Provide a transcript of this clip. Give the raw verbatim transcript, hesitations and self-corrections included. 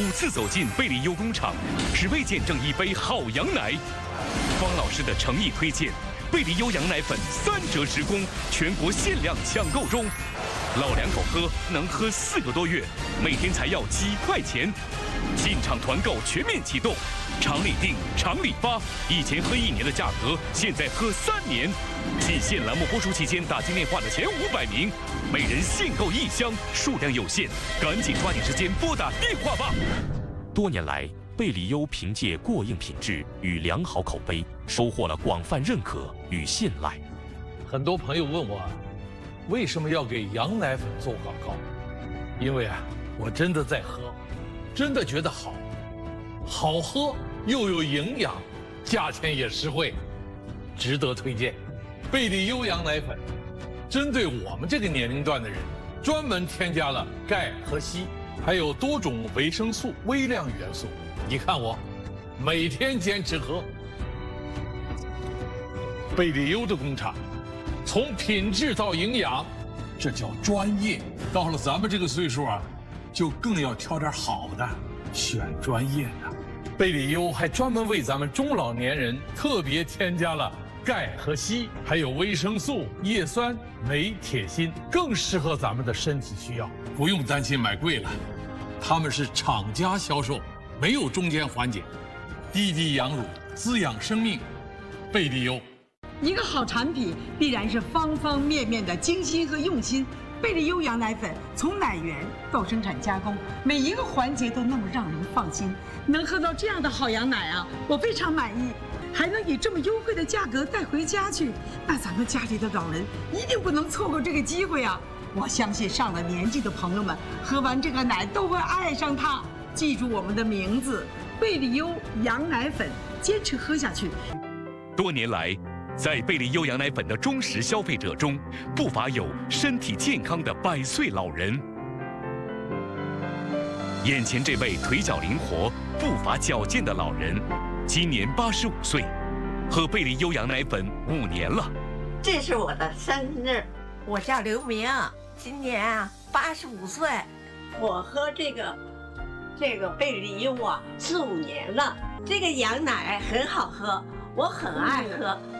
五次走进贝利优工厂，只为见证一杯好羊奶。方老师的诚意推荐，贝利优羊奶粉三折直供，全国限量抢购中。老两口喝能喝四个多月，每天才要几块钱。进场团购全面启动，厂里订，厂里发。以前喝一年的价格，现在喝三年。仅限栏目播出期间打进电话的前五百名，每人限购一箱，数量有限，赶紧抓紧时间拨打电话吧。多年来，贝利优凭借过硬品质与良好口碑，收获了广泛认可与信赖。 很多朋友问我，为什么要给羊奶粉做广告？因为啊，我真的在喝，真的觉得好，好喝又有营养，价钱也实惠，值得推荐。贝利优羊奶粉，针对我们这个年龄段的人，专门添加了钙和硒，还有多种维生素、微量元素。你看我，每天坚持喝。贝利优的工厂，从品质到营养，这叫专业。到了咱们这个岁数啊，就更要挑点好的，选专业的。贝利优还专门为咱们中老年人特别添加了钙和硒，还有维生素、叶酸、镁、铁、锌，更适合咱们的身体需要，不用担心买贵了。他们是厂家销售，没有中间环节，滴滴羊乳，滋养生命。贝利优。 一个好产品必然是方方面面的精心和用心。贝利优羊奶粉从奶源到生产加工，每一个环节都那么让人放心。能喝到这样的好羊奶啊，我非常满意。还能以这么优惠的价格带回家去，那咱们家里的老人一定不能错过这个机会啊！我相信上了年纪的朋友们喝完这个奶都会爱上它。记住我们的名字，贝利优羊奶粉，坚持喝下去。 多年来，在贝利优羊奶粉的忠实消费者中，不乏有身体健康的百岁老人。眼前这位腿脚灵活、步伐矫健的老人，今年八十五岁，喝贝利优羊奶粉五年了。 这是我的生日，我叫刘明，今年啊八十五岁。我喝这个这个贝利优啊四五年了，这个羊奶很好喝，我很爱喝。